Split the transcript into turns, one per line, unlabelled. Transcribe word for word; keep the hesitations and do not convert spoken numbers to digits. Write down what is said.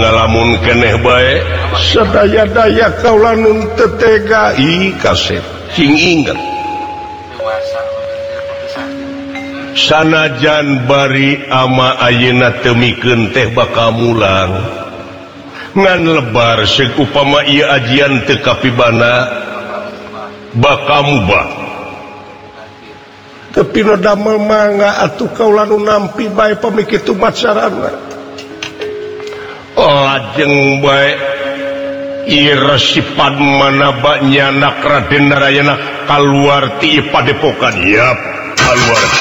ngalamun keneh bae sadaya-daya kaula nun tetega i kaset sing inget sanajan bari ama ayeuna teu mikeun teh bakal mulang ngan lebar seug upama ieu ajian teu kapibana bakal mubah tapi no damel mangga atuh kaula nu nampi bae pamiki tumat sarana lajeng bae ieu resipan manaba nyanak Raden Narayana kaluar ti padepokan yap kaluar